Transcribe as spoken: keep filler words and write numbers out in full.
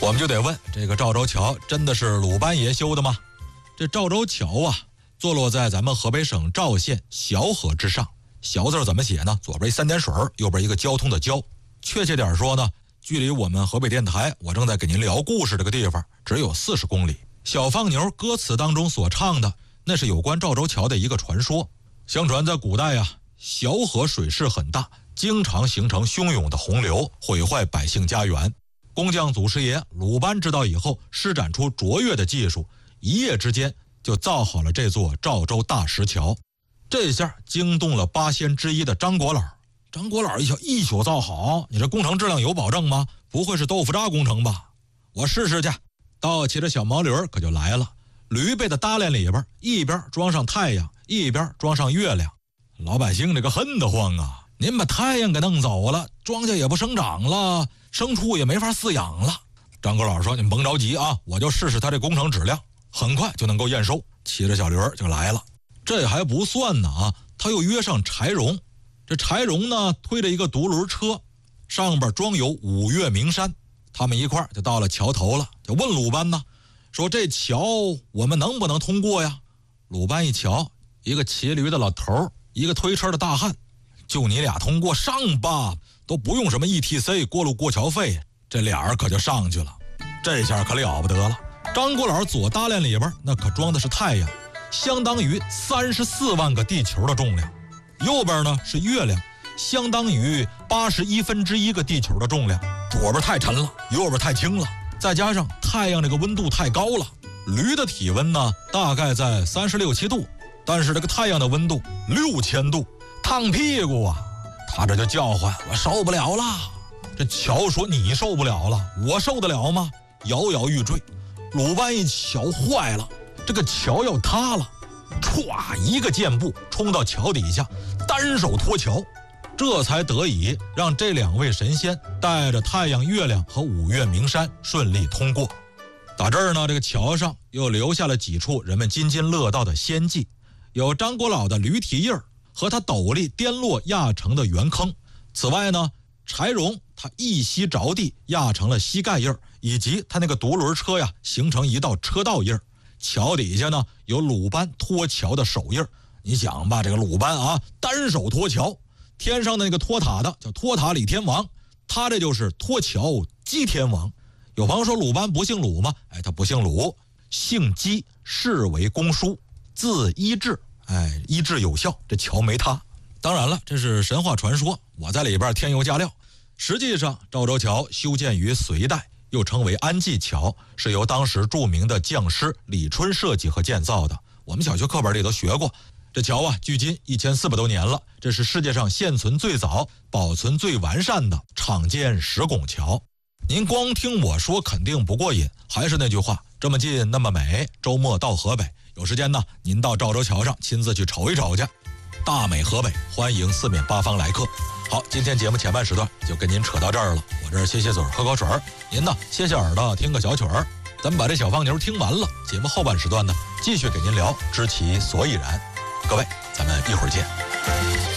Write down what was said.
我们就得问，这个赵州桥真的是鲁班爷修的吗？这赵州桥啊，坐落在咱们河北省赵县小河之上。小字怎么写呢？左边一三点水，右边一个交通的交。确切点说呢，距离我们河北电台我正在给您聊故事这个地方只有四十公里。小放牛歌词当中所唱的，那是有关赵州桥的一个传说。相传在古代啊，小河水势很大，经常形成汹涌的洪流，毁坏百姓家园。工匠祖师爷鲁班知道以后，施展出卓越的技术，一夜之间就造好了这座赵州大石桥。这下惊动了八仙之一的张国老。张国老一瞧，一宿造好，你这工程质量有保证吗？不会是豆腐渣工程吧？我试试去。倒骑着小毛驴可就来了，驴背的搭链里边，一边装上太阳，一边装上月亮。老百姓这个恨得慌啊！您把太阳给弄走了，庄稼也不生长了，牲畜也没法饲养了。张国老说：“你们甭着急啊，我就试试他这工程质量，很快就能够验收。”骑着小驴就来了。这还不算呢啊，他又约上柴荣。这柴荣呢，推着一个独轮车，上边装有五岳名山。他们一块儿就到了桥头了，就问鲁班呢，说这桥我们能不能通过呀？鲁班一瞧，一个骑驴的老头，一个推车的大汉，就你俩通过上吧，都不用什么 E T C 过路过桥费。这俩人可就上去了，这下可了不得了。张国老左搭链里边那可装的是太阳，相当于三十四万个地球的重量。右边呢是月亮，相当于八十一分之一个地球的重量。左边太沉了，右边太轻了，再加上太阳这个温度太高了，驴的体温呢大概在三十六七度，但是这个太阳的温度六千度，烫屁股啊！他这就叫唤，我受不了了。这桥说，你受不了了，我受得了吗？摇摇欲坠。鲁班一瞧，坏了，这个桥要塌了，歘一个箭步冲到桥底下，单手托桥，这才得以让这两位神仙带着太阳、月亮和五岳名山顺利通过。打这儿呢，这个桥上又留下了几处人们津津乐道的仙迹，有张国老的驴蹄印儿和他斗笠颠落压成的圆坑。此外呢，柴荣他一膝着地压成了膝盖印儿，以及他那个独轮车呀形成一道车道印儿。桥底下呢有鲁班托桥的手印儿。你想吧，这个鲁班啊，单手托桥，天上那个托塔的叫托塔李天王，他这就是托桥姬天王。有朋友说鲁班不姓鲁吗？哎，他不姓鲁，姓姬，世为公叔，字医治，哎，医治有效，这桥没塌。当然了，这是神话传说，我在里边添油加料。实际上赵州桥修建于隋代，又称为安济桥，是由当时著名的匠师李春设计和建造的。我们小学课本里都学过。这桥啊，距今一千四百多年了，这是世界上现存最早、保存最完善的厂建石拱桥。您光听我说肯定不过瘾，还是那句话，这么近那么美，周末到河北，有时间呢，您到赵州桥上亲自去瞅一瞅去。大美河北，欢迎四面八方来客。好，今天节目前半时段就跟您扯到这儿了，我这儿歇歇嘴喝口水，您呢歇歇耳朵听个小曲儿。咱们把这小放牛听完了，节目后半时段呢继续给您聊知其所以然。各位，咱们一会儿见。